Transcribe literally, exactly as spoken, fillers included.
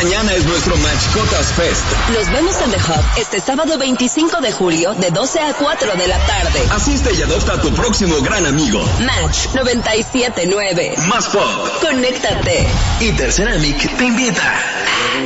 Mañana es nuestro Mascotas Fest. Nos vemos en The Hub este sábado veinticinco de julio de doce a cuatro de la tarde. Asiste y adopta a tu próximo gran amigo. Match noventa y siete nueve. Más pop. Conéctate. Y Interceramic te invita.